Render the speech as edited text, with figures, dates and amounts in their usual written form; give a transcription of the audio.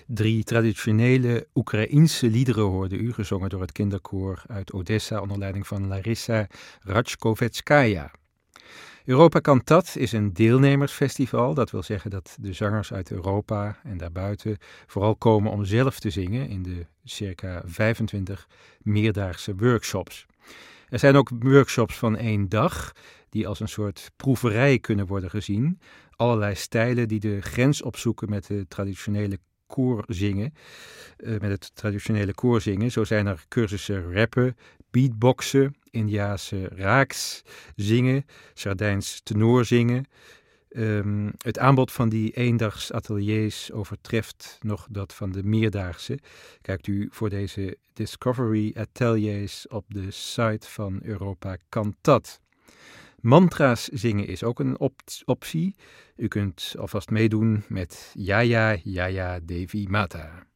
3 traditionele Oekraïense liederen hoorde u, gezongen door het kinderkoor uit Odessa onder leiding van Larissa Rachkovetsskaya. Europa Cantat is een deelnemersfestival. Dat wil zeggen dat de zangers uit Europa en daarbuiten vooral komen om zelf te zingen in de circa 25 meerdaagse workshops. Er zijn ook workshops van 1 dag die als een soort proeverij kunnen worden gezien. Allerlei stijlen die de grens opzoeken met de traditionele koorzingen. Zo zijn er cursussen rappen, beatboxen, Indiase raaks zingen, Sardijns tenorzingen. Het aanbod van die eendags ateliers overtreft nog dat van de meerdaagse. Kijkt u voor deze Discovery Ateliers op de site van Europa Cantat. Mantra's zingen is ook een optie. U kunt alvast meedoen met Jaya Jaya Devi Mata.